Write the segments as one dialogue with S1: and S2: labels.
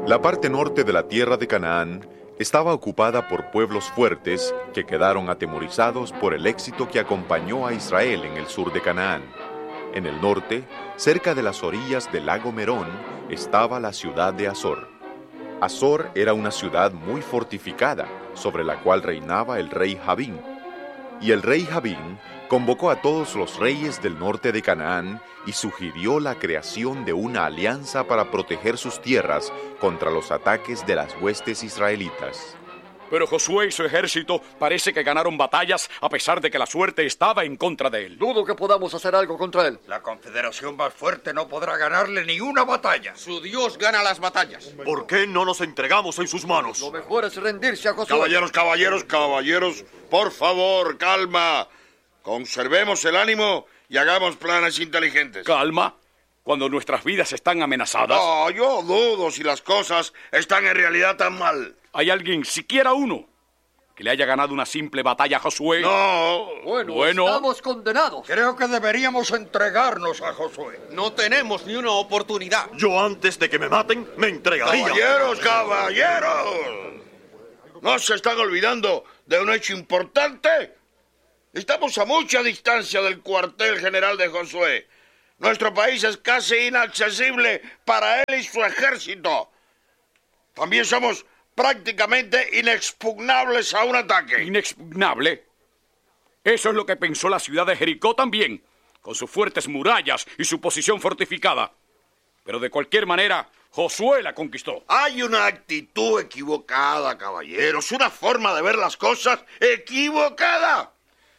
S1: La parte norte de la tierra de Canaán estaba ocupada por pueblos fuertes que quedaron atemorizados por el éxito que acompañó a Israel en el sur de Canaán. En el norte, cerca de las orillas del lago Merón, estaba la ciudad de Azor. Azor era una ciudad muy fortificada, sobre la cual reinaba el rey Jabín. Y el rey Jabín convocó a todos los reyes del norte de Canaán y sugirió la creación de una alianza para proteger sus tierras contra los ataques de las huestes israelitas.
S2: Pero Josué y su ejército parece que ganaron batallas a pesar de que la suerte estaba en contra de él.
S3: Dudo que podamos hacer algo contra él.
S4: La confederación más fuerte no podrá ganarle ni una batalla.
S5: Su Dios gana las batallas.
S6: ¿Por qué no nos entregamos en sus manos?
S3: Lo mejor es rendirse a Josué.
S4: Caballeros, por favor, calma. Conservemos el ánimo y hagamos planes inteligentes.
S2: ¿Calma? Cuando nuestras vidas están amenazadas.
S4: No, yo dudo si las cosas están en realidad tan mal.
S2: ¿Hay alguien, siquiera uno, que le haya ganado una simple batalla a Josué?
S4: No.
S3: Bueno, estamos condenados.
S4: Creo que deberíamos entregarnos a Josué.
S5: No tenemos ni una oportunidad.
S6: Yo antes de que me maten, me entregaría.
S4: ¡Caballeros! ¿No se están olvidando de un hecho importante? Estamos a mucha distancia del cuartel general de Josué. Nuestro país es casi inaccesible para él y su ejército. También somos prácticamente inexpugnables a un ataque.
S2: ¿Inexpugnable? Eso es lo que pensó la ciudad de Jericó también, con sus fuertes murallas y su posición fortificada. Pero de cualquier manera, Josué la conquistó.
S4: Hay una actitud equivocada, caballeros, una forma de ver las cosas equivocada.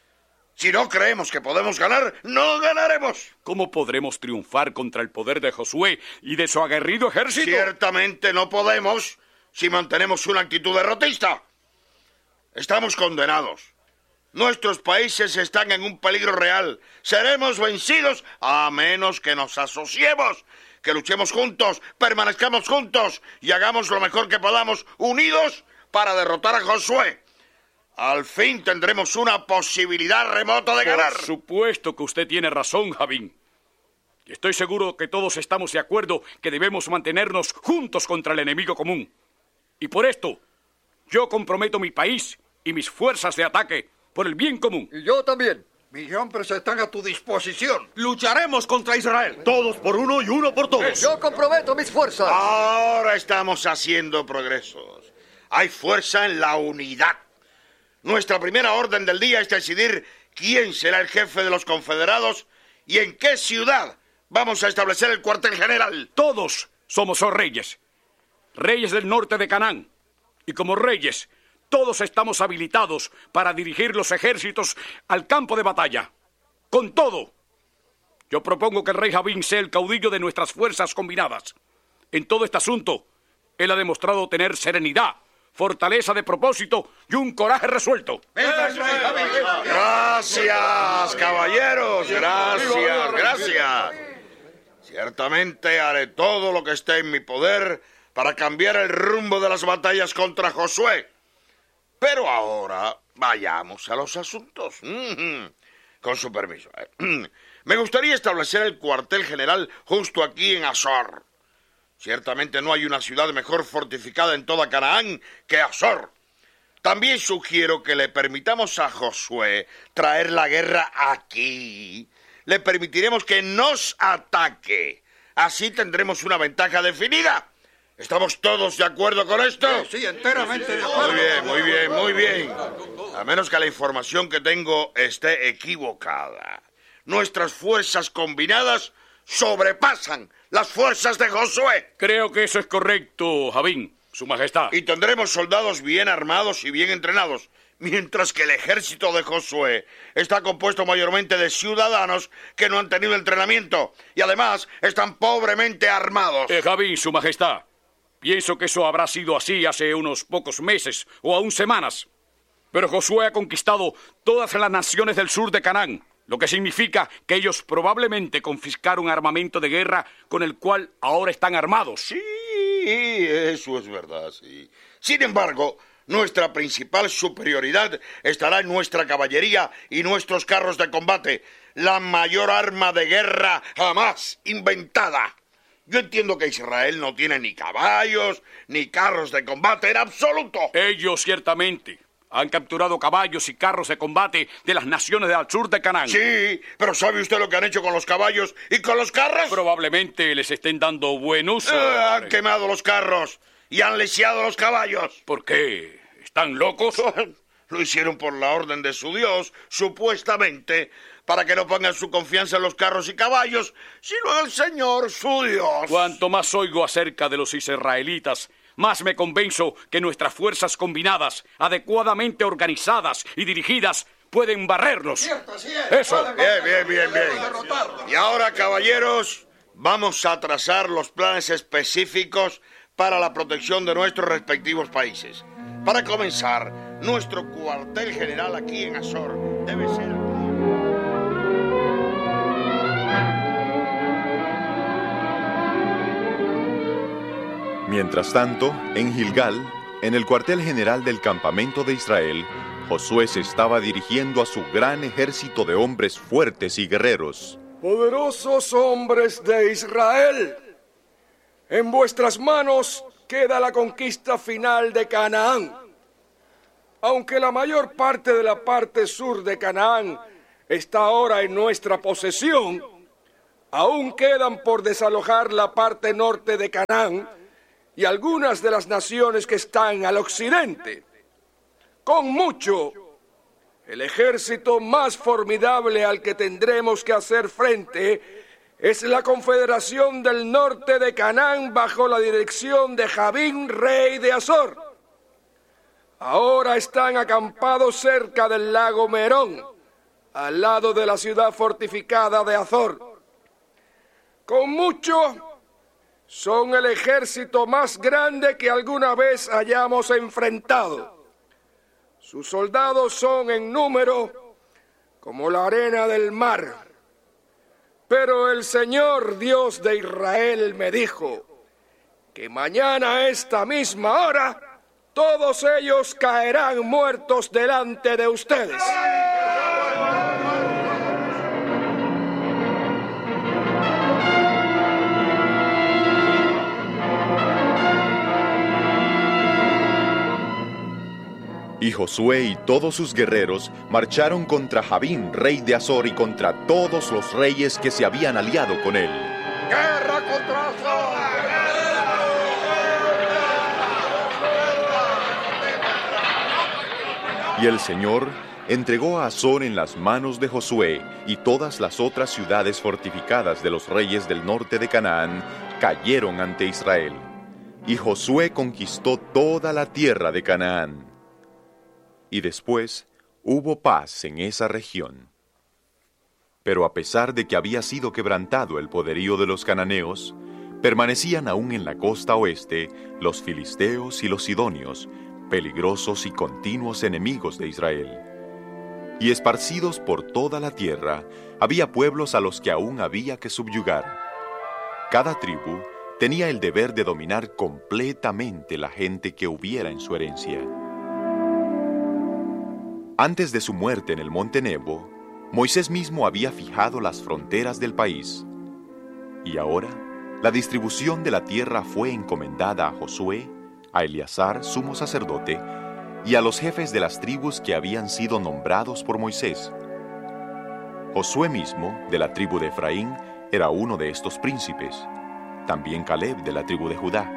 S4: Si no creemos que podemos ganar, no ganaremos.
S2: ¿Cómo podremos triunfar contra el poder de Josué y de su aguerrido ejército?
S4: Ciertamente no podemos si mantenemos una actitud derrotista. Estamos condenados. Nuestros países están en un peligro real. Seremos vencidos a menos que nos asociemos, que luchemos juntos, permanezcamos juntos y hagamos lo mejor que podamos, unidos, para derrotar a Josué. Al fin tendremos una posibilidad remota de ganar.
S2: Por supuesto que usted tiene razón, Jabín. Y estoy seguro que todos estamos de acuerdo que debemos mantenernos juntos contra el enemigo común. Y por esto, yo comprometo mi país y mis fuerzas de ataque por el bien común.
S3: Y yo también.
S4: Mis hombres están a tu disposición.
S5: Lucharemos contra Israel.
S6: Todos por uno y uno por todos.
S3: Yo comprometo mis fuerzas.
S4: Ahora estamos haciendo progresos. Hay fuerza en la unidad. Nuestra primera orden del día es decidir quién será el jefe de los confederados y en qué ciudad vamos a establecer el cuartel general.
S2: Todos somos reyes. Reyes del norte de Canaán. Y como reyes, todos estamos habilitados para dirigir los ejércitos al campo de batalla. Con todo, yo propongo que el rey Jabín sea el caudillo de nuestras fuerzas combinadas. En todo este asunto, él ha demostrado tener serenidad, fortaleza de propósito y un coraje resuelto.
S4: Gracias, caballeros. Gracias. Ciertamente haré todo lo que esté en mi poder para cambiar el rumbo de las batallas contra Josué. Pero ahora vayamos a los asuntos. Con su permiso. Me gustaría establecer el cuartel general justo aquí en Azor. Ciertamente no hay una ciudad mejor fortificada en toda Canaán que Azor. También sugiero que le permitamos a Josué traer la guerra aquí. Le permitiremos que nos ataque. Así tendremos una ventaja definida. ¿Estamos todos de acuerdo con esto?
S3: Sí, enteramente de acuerdo.
S4: Muy bien. A menos que la información que tengo esté equivocada. Nuestras fuerzas combinadas sobrepasan las fuerzas de Josué.
S2: Creo que eso es correcto, Jabín, Su Majestad.
S4: Y tendremos soldados bien armados y bien entrenados, mientras que el ejército de Josué está compuesto mayormente de ciudadanos que no han tenido entrenamiento y además están pobremente armados.
S2: Jabín, Su Majestad, pienso que eso habrá sido así hace unos pocos meses o aún semanas. Pero Josué ha conquistado todas las naciones del sur de Canaán, lo que significa que ellos probablemente confiscaron armamento de guerra con el cual ahora están armados.
S4: Sí, eso es verdad, sí. Sin embargo, nuestra principal superioridad estará en nuestra caballería y nuestros carros de combate, la mayor arma de guerra jamás inventada. Yo entiendo que Israel no tiene ni caballos, ni carros de combate en absoluto.
S2: Ellos ciertamente han capturado caballos y carros de combate de las naciones del sur de Canaán.
S4: Sí, pero ¿sabe usted lo que han hecho con los caballos y con los carros?
S2: Probablemente les estén dando buen uso.
S4: Han quemado los carros y han lisiado los caballos.
S2: ¿Por qué? ¿Están locos?
S4: Lo hicieron por la orden de su Dios, supuestamente, para que no pongan su confianza en los carros y caballos, sino en el Señor, su Dios.
S2: Cuanto más oigo acerca de los israelitas, más me convenzo que nuestras fuerzas combinadas, adecuadamente organizadas y dirigidas, pueden barrernos.
S3: Cierto, sí es.
S2: Eso.
S4: Bien. Y ahora, caballeros, vamos a trazar los planes específicos para la protección de nuestros respectivos países. Para comenzar, nuestro cuartel general aquí en Azor debe ser...
S1: Mientras tanto, en Gilgal, en el cuartel general del campamento de Israel, Josué se estaba dirigiendo a su gran ejército de hombres fuertes y guerreros.
S7: Poderosos hombres de Israel, en vuestras manos queda la conquista final de Canaán. Aunque la mayor parte de la parte sur de Canaán está ahora en nuestra posesión, aún quedan por desalojar la parte norte de Canaán y algunas de las naciones que están al occidente. Con mucho, el ejército más formidable al que tendremos que hacer frente es la Confederación del Norte de Canaán bajo la dirección de Jabín, rey de Azor. Ahora están acampados cerca del lago Merón, al lado de la ciudad fortificada de Azor. Con mucho, son el ejército más grande que alguna vez hayamos enfrentado. Sus soldados son en número como la arena del mar. Pero el Señor Dios de Israel me dijo que mañana a esta misma hora todos ellos caerán muertos delante de ustedes.
S1: Y Josué y todos sus guerreros marcharon contra Jabín, rey de Azor, y contra todos los reyes que se habían aliado con él.
S3: ¡Guerra contra Azor!
S1: Y el Señor entregó a Azor en las manos de Josué, y todas las otras ciudades fortificadas de los reyes del norte de Canaán cayeron ante Israel. Y Josué conquistó toda la tierra de Canaán. Y después hubo paz en esa región. Pero a pesar de que había sido quebrantado el poderío de los cananeos, permanecían aún en la costa oeste los filisteos y los sidonios, peligrosos y continuos enemigos de Israel. Y esparcidos por toda la tierra, había pueblos a los que aún había que subyugar. Cada tribu tenía el deber de dominar completamente la gente que hubiera en su herencia. Antes de su muerte en el monte Nebo, Moisés mismo había fijado las fronteras del país. Y ahora, la distribución de la tierra fue encomendada a Josué, a Eleazar, sumo sacerdote, y a los jefes de las tribus que habían sido nombrados por Moisés. Josué mismo, de la tribu de Efraín, era uno de estos príncipes. También Caleb, de la tribu de Judá.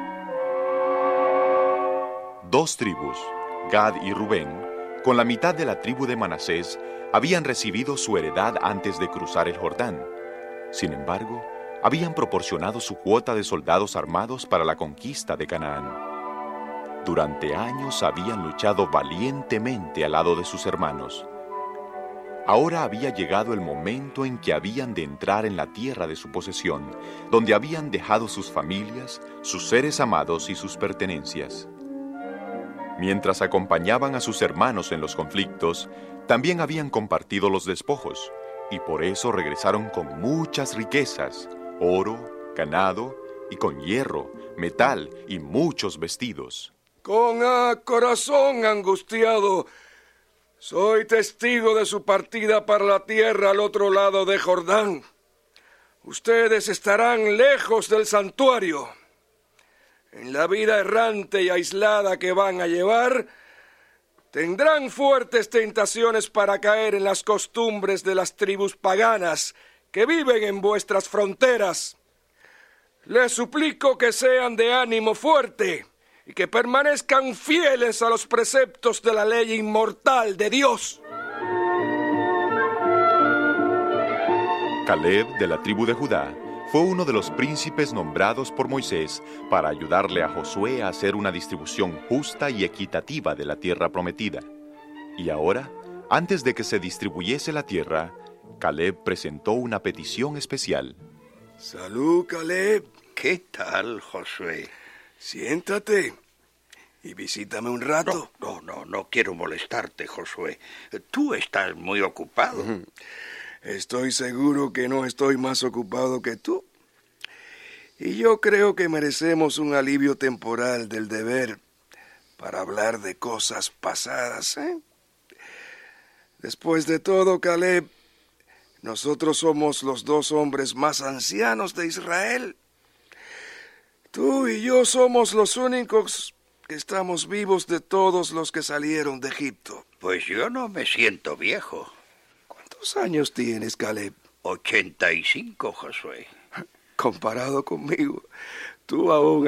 S1: 2 tribus, Gad y Rubén, con la mitad de la tribu de Manasés, habían recibido su heredad antes de cruzar el Jordán. Sin embargo, habían proporcionado su cuota de soldados armados para la conquista de Canaán. Durante años habían luchado valientemente al lado de sus hermanos. Ahora había llegado el momento en que habían de entrar en la tierra de su posesión, donde habían dejado sus familias, sus seres amados y sus pertenencias. Mientras acompañaban a sus hermanos en los conflictos, también habían compartido los despojos, y por eso regresaron con muchas riquezas, oro, ganado, y con hierro, metal y muchos vestidos.
S7: Con corazón angustiado, soy testigo de su partida para la tierra al otro lado de Jordán. Ustedes estarán lejos del santuario. En la vida errante y aislada que van a llevar, tendrán fuertes tentaciones para caer en las costumbres de las tribus paganas que viven en vuestras fronteras. Les suplico que sean de ánimo fuerte y que permanezcan fieles a los preceptos de la ley inmortal de Dios.
S1: Caleb, de la tribu de Judá, fue uno de los príncipes nombrados por Moisés para ayudarle a Josué a hacer una distribución justa y equitativa de la tierra prometida. Y ahora, antes de que se distribuyese la tierra, Caleb presentó una petición especial.
S7: Salud, Caleb.
S8: ¿Qué tal, Josué?
S7: Siéntate y visítame un rato.
S8: No quiero molestarte, Josué. Tú estás muy ocupado.
S7: Estoy seguro que no estoy más ocupado que tú. Y yo creo que merecemos un alivio temporal del deber para hablar de cosas pasadas, ¿eh? Después de todo, Caleb, nosotros somos los 2 hombres más ancianos de Israel. Tú y yo somos los únicos que estamos vivos de todos los que salieron de Egipto.
S8: Pues yo no me siento viejo.
S7: ¿Cuántos años tienes, Caleb?
S8: 85, Josué.
S7: Comparado conmigo, tú aún